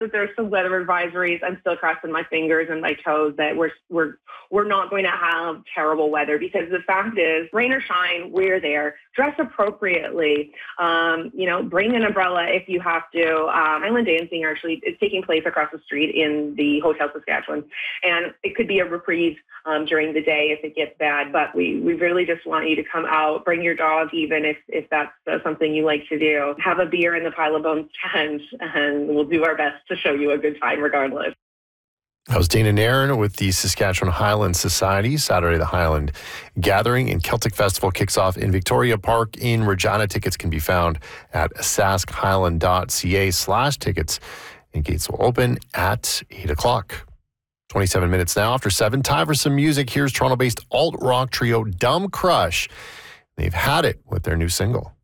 that there's some weather advisories. I'm still crossing my fingers and my toes that we're not going to have terrible weather, because the fact is, rain or shine, we're there. Dress appropriately. Bring an umbrella if you have to. Island dancing actually is taking place across the street in the Hotel Saskatchewan, and it could be a reprieve during the day if it gets bad. But we really just want you to come out, bring your dog, even if that's something you like to do. Have a beer in the Pile of Bones tent, and we'll do our best to show you a good time regardless. That was Dana Nairn with the Saskatchewan Highland Society. Saturday, the Highland Gathering and Celtic Festival kicks off in Victoria Park in Regina. Tickets can be found at saskhighland.ca/tickets, and gates will open at 8 o'clock. 27 minutes now after 7. Time for some music. Here's Toronto-based alt-rock trio Dumb Crush. They've had it with their new single.